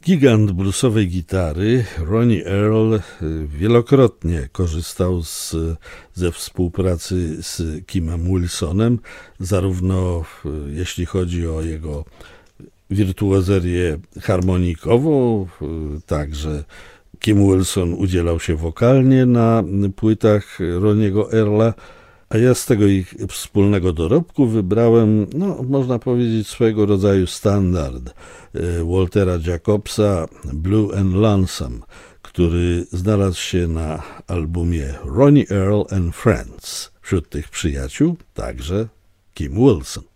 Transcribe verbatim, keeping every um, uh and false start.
Gigant bluesowej gitary Ronnie Earl wielokrotnie korzystał z, ze współpracy z Kimem Wilsonem, zarówno jeśli chodzi o jego wirtuozerię harmonikową, także Kim Wilson udzielał się wokalnie na płytach Ronniego Earla, a ja z tego ich wspólnego dorobku wybrałem, no, można powiedzieć, swojego rodzaju standard Waltera Jacobsa Blue and Lonesome, który znalazł się na albumie Ronnie Earl and Friends. Wśród tych przyjaciół także Kim Wilson.